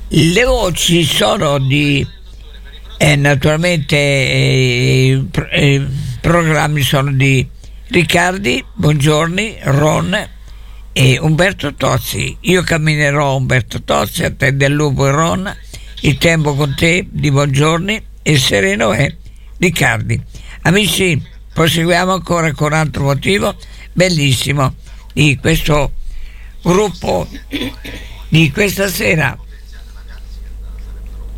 Le voci sono di naturalmente programmi sono di Riccardi, Buongiorni, Ron e Umberto Tozzi. Io camminerò, Umberto Tozzi, attende il lupo e Ron, il tempo con te di Buongiorni e il sereno è Riccardi. Amici, proseguiamo ancora con un altro motivo bellissimo di questo gruppo di questa sera.